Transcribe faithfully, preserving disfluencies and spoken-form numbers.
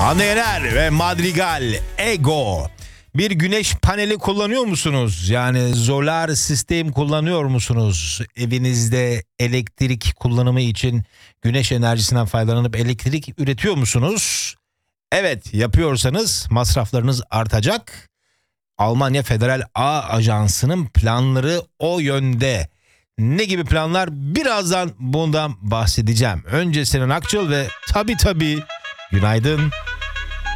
Hande Yener ve Madrigal Ego. Bir güneş paneli kullanıyor musunuz? Yani solar sistem kullanıyor musunuz? Evinizde elektrik kullanımı için güneş enerjisinden faydalanıp elektrik üretiyor musunuz? Evet, yapıyorsanız masraflarınız artacak. Almanya Federal Ağ Ajansı'nın planları o yönde. Ne gibi planlar? Birazdan bundan bahsedeceğim. Önce Sinan Akçıl ve tabii tabii günaydın.